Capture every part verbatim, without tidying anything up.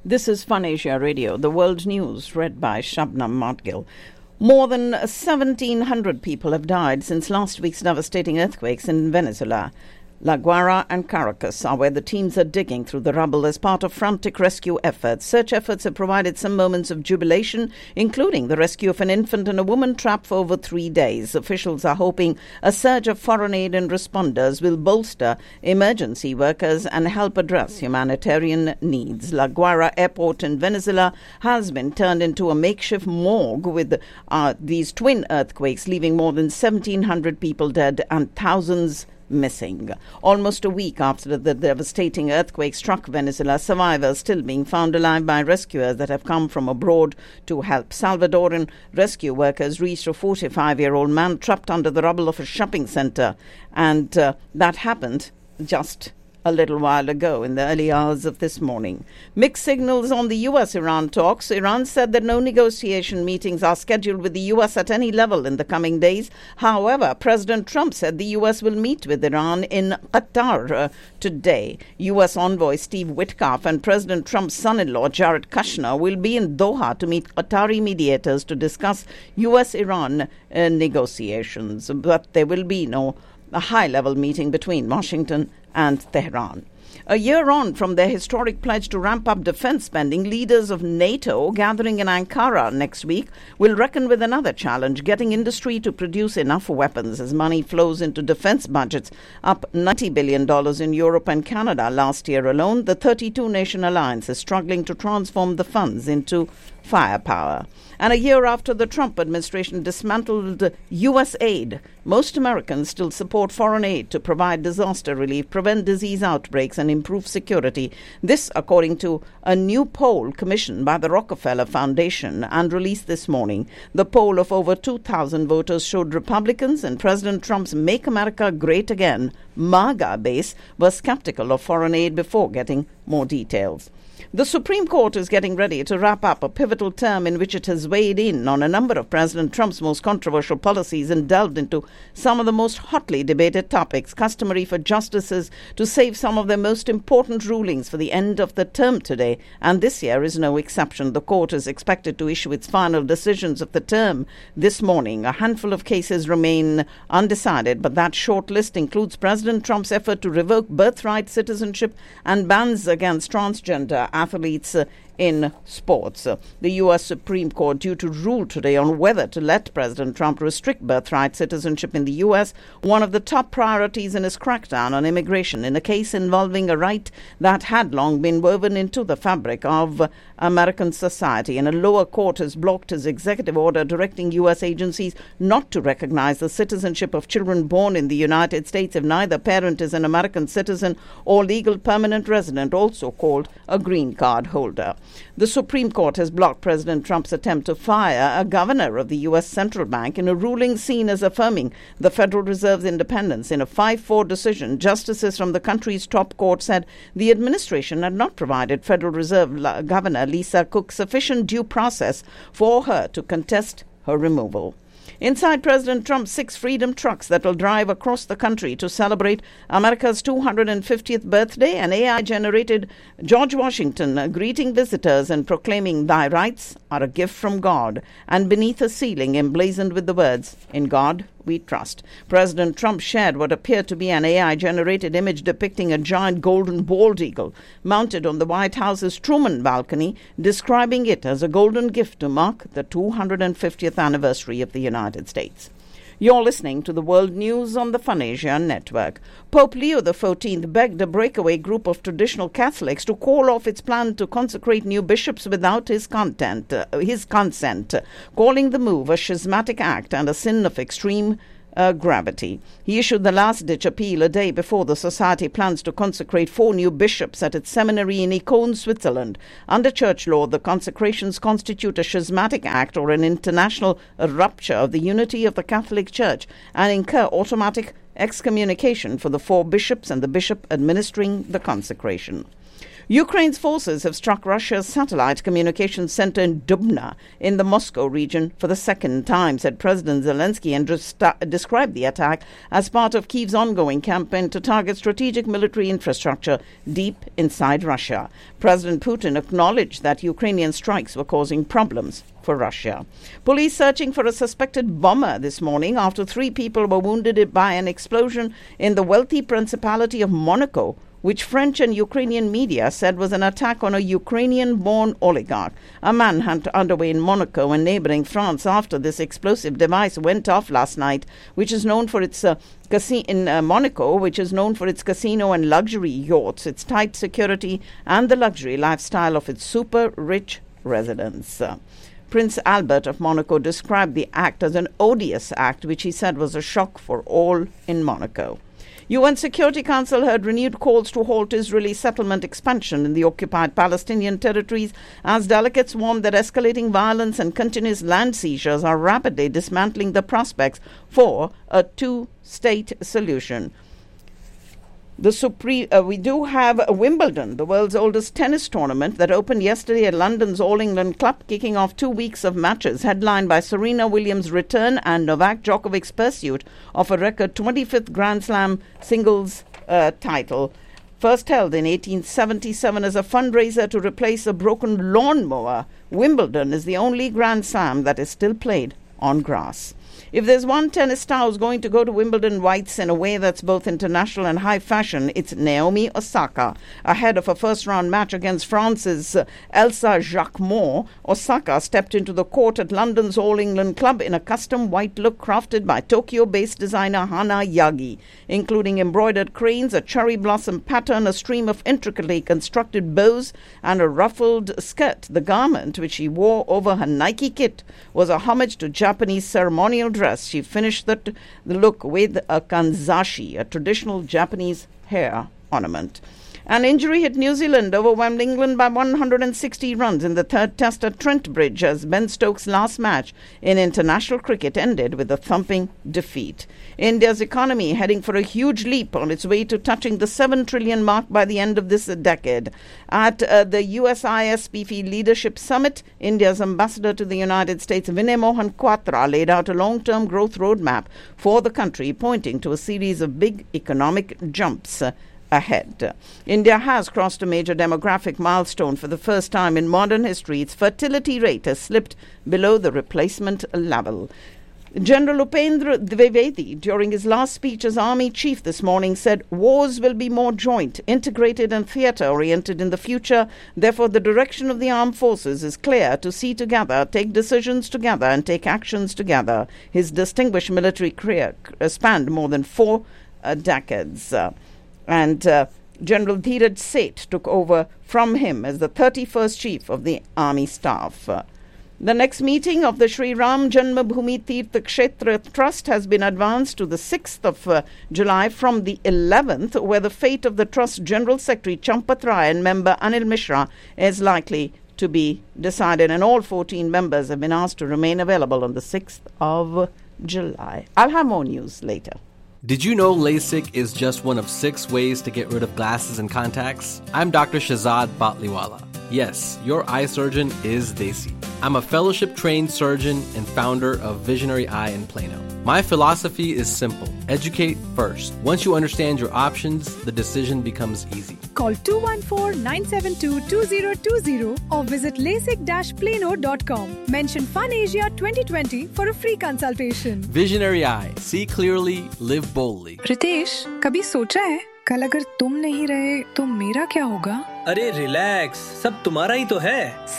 This is Fun Asia Radio, the world news, read by Shabnam Matgil. More than seventeen hundred people have died since last week's devastating earthquakes in Venezuela. La Guaira and Caracas are where the teams are digging through the rubble as part of frantic rescue efforts. Search efforts have provided some moments of jubilation, including the rescue of an infant and a woman trapped for over three days. Officials are hoping a surge of foreign aid and responders will bolster emergency workers and help address humanitarian needs. La Guaira Airport in Venezuela has been turned into a makeshift morgue with uh, these twin earthquakes, leaving more than seventeen hundred people dead and thousands missing. Almost a week after the devastating earthquake struck Venezuela, survivors still being found alive by rescuers that have come from abroad to help. Salvadoran rescue workers reached a forty-five-year-old man trapped under the rubble of a shopping center, and uh, that happened just a little while ago in the early hours of this morning. Mixed signals on the U S Iran talks. Iran said that no negotiation meetings are scheduled with the U S at any level in the coming days. However, President Trump said the U S will meet with Iran in Qatar uh, today. U S envoy Steve Witkoff and President Trump's son-in-law Jared Kushner will be in Doha to meet Qatari mediators to discuss U S Iran uh, negotiations. But there will be no a high-level meeting between Washington and Tehran. A year on from their historic pledge to ramp up defense spending, leaders of NATO gathering in Ankara next week will reckon with another challenge, getting industry to produce enough weapons as money flows into defense budgets, up ninety billion dollars in Europe and Canada last year alone. The thirty-two nation alliance is struggling to transform the funds into firepower. And a year after the Trump administration dismantled U S aid, most Americans still support foreign aid to provide disaster relief, prevent disease outbreaks, and improve security. This, according to a new poll commissioned by the Rockefeller Foundation and released this morning. The poll of over two thousand voters showed Republicans and President Trump's Make America Great Again MAGA base were skeptical of foreign aid before getting more details. The Supreme Court is getting ready to wrap up a pivotal term in which it has weighed in on a number of President Trump's most controversial policies and delved into some of the most hotly debated topics, customary for justices to save some of their most important rulings for the end of the term today. And this year is no exception. The court is expected to issue its final decisions of the term this morning. A handful of cases remain undecided, but that short list includes President Trump's effort to revoke birthright citizenship and bans against transgender athletes uh, in sports. Uh, the U S Supreme Court due to rule today on whether to let President Trump restrict birthright citizenship in the U S, one of the top priorities in his crackdown on immigration, in a case involving a right that had long been woven into the fabric of uh, American society. And a lower court has blocked his executive order directing U S agencies not to recognize the citizenship of children born in the United States if neither parent is an American citizen or legal permanent resident, also called a green card holder. The Supreme Court has blocked President Trump's attempt to fire a governor of the U S Central Bank in a ruling seen as affirming the Federal Reserve's independence. In a five four decision, justices from the country's top court said the administration had not provided Federal Reserve Governor Lisa Cook sufficient due process for her to contest her removal. Inside President Trump's six Freedom trucks that will drive across the country to celebrate America's two hundred fiftieth birthday, an A I-generated George Washington uh, greeting visitors and proclaiming, "Thy rights are a gift from God," and beneath a ceiling emblazoned with the words, "In God we trust." President Trump shared what appeared to be an A I-generated image depicting a giant golden bald eagle mounted on the White House's Truman balcony, describing it as a golden gift to mark the two hundred fiftieth anniversary of the United States. You're listening to the World News on the Fun Asia Network. Pope Leo the fourteenth begged a breakaway group of traditional Catholics to call off its plan to consecrate new bishops without his, content, uh, his consent, calling the move a schismatic act and a sin of extreme Uh, gravity. He issued the last-ditch appeal a day before the society plans to consecrate four new bishops at its seminary in Icone, Switzerland. Under church law, the consecrations constitute a schismatic act or an international rupture of the unity of the Catholic Church and incur automatic excommunication for the four bishops and the bishop administering the consecration. Ukraine's forces have struck Russia's satellite communications center in Dubna in the Moscow region for the second time, said President Zelensky, and des- described the attack as part of Kyiv's ongoing campaign to target strategic military infrastructure deep inside Russia. President Putin acknowledged that Ukrainian strikes were causing problems for Russia. Police searching for a suspected bomber this morning after three people were wounded by an explosion in the wealthy Principality of Monaco, which French and Ukrainian media said was an attack on a Ukrainian-born oligarch. A manhunt underway in Monaco and neighboring France after this explosive device went off last night, which is known for its uh, casi- in uh, Monaco, which is known for its casino and luxury yachts, its tight security, and the luxury lifestyle of its super-rich residents. Uh, Prince Albert of Monaco described the act as an odious act, which he said was a shock for all in Monaco. U N Security Council heard renewed calls to halt Israeli settlement expansion in the occupied Palestinian territories as delegates warned that escalating violence and continuous land seizures are rapidly dismantling the prospects for a two-state solution. The Supreme, uh, we do have Wimbledon, the world's oldest tennis tournament that opened yesterday at London's All England Club, kicking off two weeks of matches, headlined by Serena Williams' return and Novak Djokovic's pursuit of a record twenty-fifth Grand Slam singles uh, title, first held in eighteen seventy-seven as a fundraiser to replace a broken lawnmower. Wimbledon is the only Grand Slam that is still played on grass. If there's one tennis star who's going to go to Wimbledon whites in a way that's both international and high fashion, it's Naomi Osaka. Ahead of a first-round match against France's uh, Elsa Jacquemont, Osaka stepped into the court at London's All England Club in a custom white look crafted by Tokyo-based designer Hana Yagi, including embroidered cranes, a cherry blossom pattern, a stream of intricately constructed bows, and a ruffled skirt. The garment, which she wore over her Nike kit, was a homage to Japanese ceremonial dress. She finished the, t- the look with a kanzashi, a traditional Japanese hair ornament. An injury hit New Zealand, overwhelmed England by one hundred sixty runs in the third test at Trent Bridge as Ben Stokes' last match in international cricket ended with a thumping defeat. India's economy heading for a huge leap on its way to touching the seven trillion mark by the end of this decade. At uh, the U S I S P F Leadership Summit, India's ambassador to the United States, Vinay Mohan Kwatra, laid out a long-term growth roadmap for the country, pointing to a series of big economic jumps uh, ahead. India has crossed a major demographic milestone for the first time in modern history. Its fertility rate has slipped below the replacement level. General Upendra Dwivedi, during his last speech as Army Chief this morning, said wars will be more joint, integrated and theatre-oriented in the future. Therefore, the direction of the armed forces is clear: to see together, take decisions together and take actions together. His distinguished military career spanned more than four uh, decades. Uh, and uh, General Dheeraj Seth took over from him as the thirty-first Chief of the Army Staff. Uh, The next meeting of the Sri Ram Janmabhoomi Tirtha Kshetra Trust has been advanced to the sixth of uh, July from the eleventh, where the fate of the Trust's General Secretary Champath Rai and member Anil Mishra is likely to be decided, and all fourteen members have been asked to remain available on the sixth of July. I'll have more news later. Did you know LASIK is just one of six ways to get rid of glasses and contacts? I'm Doctor Shahzad Batliwala. Yes, your eye surgeon is Desi. I'm a fellowship-trained surgeon and founder of Visionary Eye in Plano. My philosophy is simple. Educate first. Once you understand your options, the decision becomes easy. Call two one four, nine seven two, two zero two zero or visit lasik dash plano dot com. Mention FunAsia twenty twenty for a free consultation. Visionary Eye. See clearly, live boldly. Ritesh, कभी सोचा है कल अगर तुम नहीं रहे तो मेरा क्या होगा? अरे रिलैक्स, सब तुम्हारा ही तो है।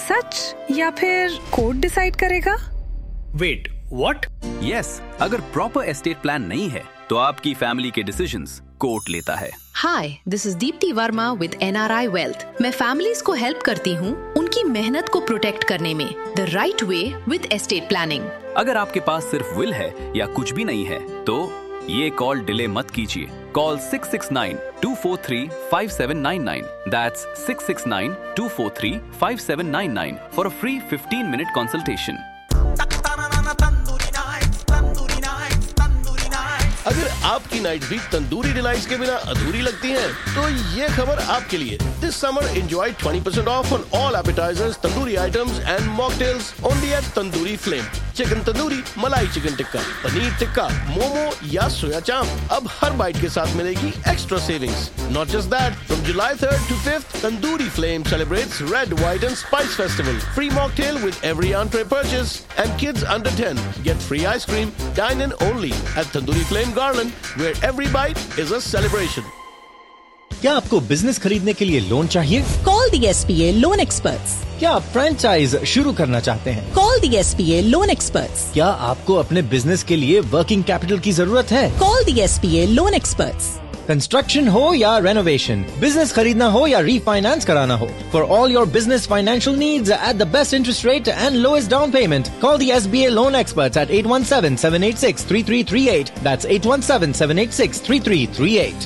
सच या फिर कोर्ट डिसाइड करेगा? Wait, what? यस, अगर प्रॉपर एस्टेट प्लान नहीं है तो आपकी फैमिली के डिसीजंस कोर्ट लेता है। हाय, this is Deepti Verma with N R I wealth. मैं फैमिलीज को हेल्प करती हूँ उनकी मेहनत को प्रोटेक्ट करने में the right way with estate planning. अगर आपके पास सिर्फ विल है या कुछ भी नहीं है तो ये कॉल डिले मत कीजिए। Call six six nine, to four three, five seven nine nine. That's six six nine, to four three, five seven nine nine for a free fifteen minute consultation. अगर आपकी नाइट भी tandoori delights के बिना अधूरी लगती हैं? तो ये खबर आपके लिए। This summer enjoy twenty percent off on all appetizers, tandoori items and mocktails only at Tandoori Flame. Chicken tandoori, मलाई चिकन टिक्का, पनीर टिक्का, मोमो या सोया चांप, अब हर बाइट के साथ मिलेगी extra savings. Not just that, from July third to fifth, Tandoori Flame celebrates Red, White and Spice Festival. Free mocktail with every entree purchase, and kids under ten get free ice cream. Dine in only at Tandoori Flame Garland, where every bite is a celebration. क्या आपको business खरीदने के लिए loan चाहिए? Call the S B A Loan Experts. क्या आप franchise शुरू करना चाहते हैं? Call the S B A Loan Experts. क्या आपको अपने बिजनेस के लिए वर्किंग कैपिटल की जरूरत है? Call the S B A Loan Experts. Construction हो या रेनोवेशन, बिजनेस खरीदना हो या रीफाइनेंस कराना हो, for all your business financial needs at the best interest rate and lowest down payment, call the S B A Loan Experts at eight one seven, seven eight six, three three three eight. That's eight one seven, seven eight six, three three three eight.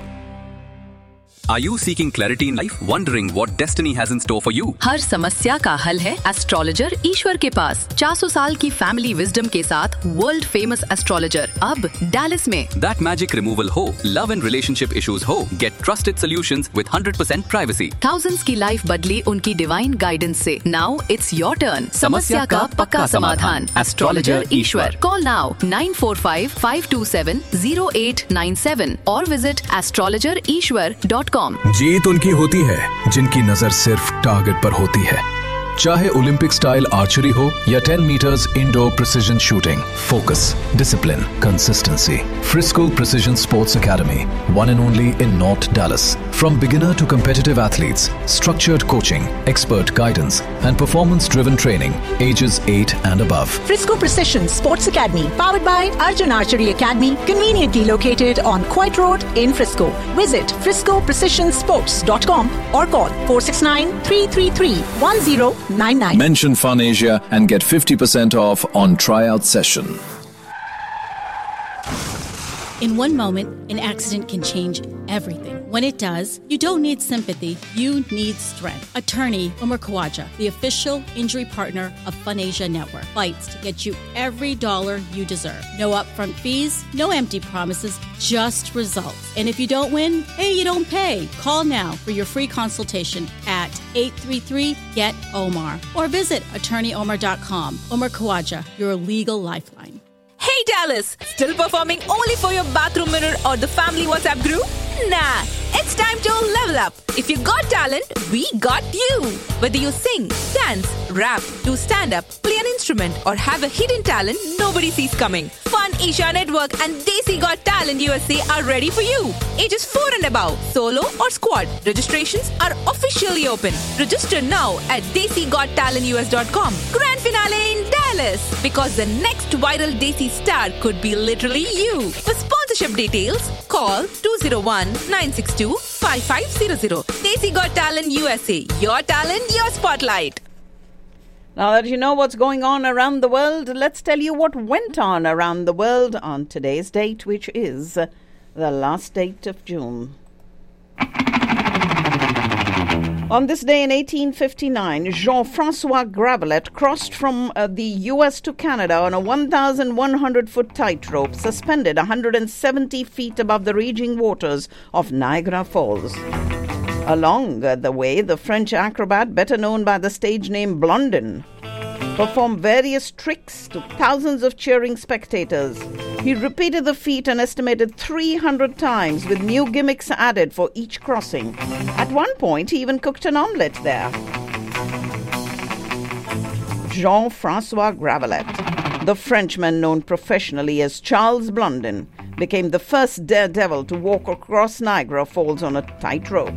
Are you seeking clarity in life? Wondering what destiny has in store for you? हर समस्या का हल है astrologer ईश्वर के पास। चार सौ साल की family wisdom के साथ वर्ल्ड फेमस एस्ट्रोलॉजर अब डैलस में। That magic removal हो, love and relationship issues हो, get trusted solutions with one hundred percent privacy. Thousands की लाइफ बदली उनकी डिवाइन गाइडेंस से। Now it's your turn. समस्या का पक्का समाधान। Astrologer Ishwar. Call now nine four five, five two seven, zero eight nine seven or visit astrologer ishwar dot com. जीत उनकी होती है जिनकी नजर सिर्फ टारगेट पर होती है, चाहे ओलंपिक स्टाइल आर्चरी हो या ten meters indoor precision shooting. Focus, discipline, consistency. Frisco Precision Sports Academy, one and only in North Dallas. From beginner to competitive athletes, structured coaching, expert guidance, and performance-driven training, ages eight and above. Frisco Precision Sports Academy, powered by Arjun Archery Academy, conveniently located on Coit Road in Frisco. Visit frisco precision sports dot com or call four six nine, three three three, one zero nine nine. Mention Fun Asia and get fifty percent off on tryout session. In one moment, an accident can change everything. When it does, you don't need sympathy, you need strength. Attorney Umar Khawaja, the official injury partner of Fun Asia Network, fights to get you every dollar you deserve. No upfront fees, no empty promises, just results. And if you don't win, hey, you don't pay. Call now for your free consultation at eight three three, G E T O M A R or visit attorney omar dot com. Umar Khawaja, your legal lifeline. Hey Dallas, still performing only for your bathroom mirror or the family WhatsApp group? Nah, it's time to level up. If you got talent, we got you. Whether you sing, dance, rap, do stand-up, play an instrument or have a hidden talent nobody sees coming, Fun Asia Network and Desi Got Talent U S A are ready for you. Ages four and above, solo or squad. Registrations are officially open. Register now at desi got talent u s dot com. Grand finale in Dallas. Because the next viral Desi star could be literally you. For sponsorship details, call two zero one, nine six two, five five zero zero. Desi Got Talent U S A. Your talent, your spotlight. Now that you know what's going on around the world, let's tell you what went on around the world on today's date, which is the last date of June. On this day in eighteen fifty-nine, Jean-Francois Gravelet crossed from uh, the U S to Canada on a one thousand one hundred foot tightrope, suspended one hundred seventy feet above the raging waters of Niagara Falls. Along uh, the way, the French acrobat, better known by the stage name Blondin, performed various tricks to thousands of cheering spectators. He repeated the feat an estimated three hundred times, with new gimmicks added for each crossing. At one point, he even cooked an omelette there. Jean-Francois Gravelet, the Frenchman known professionally as Charles Blondin, became the first daredevil to walk across Niagara Falls on a tightrope.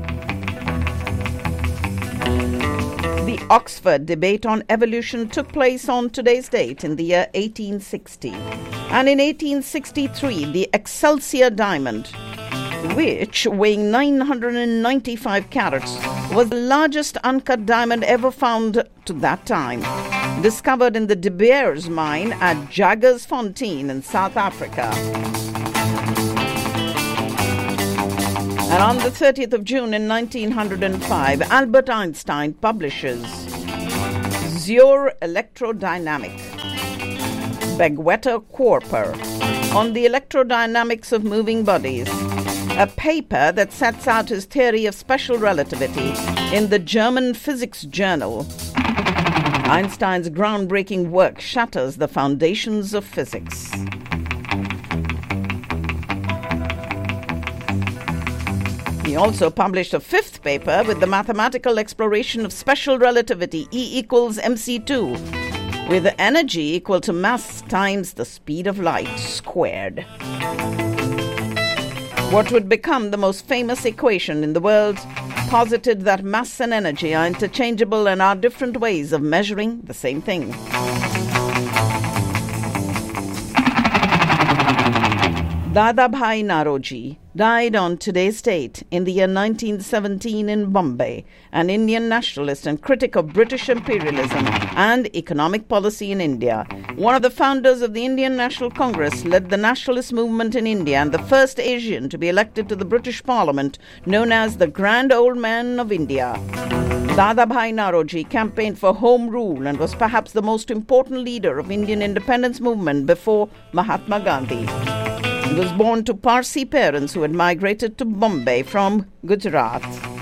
The Oxford debate on evolution took place on today's date in the year eighteen sixty. And in eighteen sixty-three, the Excelsior diamond, which weighing nine hundred ninety-five carats, was the largest uncut diamond ever found to that time, discovered in the De Beers mine at Jagersfontein in South Africa. And on the thirtieth of June in nineteen oh five, Albert Einstein publishes Zur Elektrodynamik, Beggwetter Körper, on the electrodynamics of moving bodies, a paper that sets out his theory of special relativity in the German Physics Journal. Einstein's groundbreaking work shatters the foundations of physics. He also published a fifth paper with the mathematical exploration of special relativity, E equals mc two, with energy equal to mass times the speed of light squared. What would become the most famous equation in the world posited that mass and energy are interchangeable and are different ways of measuring the same thing. Dadabhai Naoroji died on today's date in the year nineteen seventeen in Bombay, an Indian nationalist and critic of British imperialism and economic policy in India. One of the founders of the Indian National Congress, led the nationalist movement in India and the first Asian to be elected to the British Parliament, known as the Grand Old Man of India. Dadabhai Naoroji campaigned for home rule and was perhaps the most important leader of Indian independence movement before Mahatma Gandhi. He was born to Parsi parents who had migrated to Bombay from Gujarat.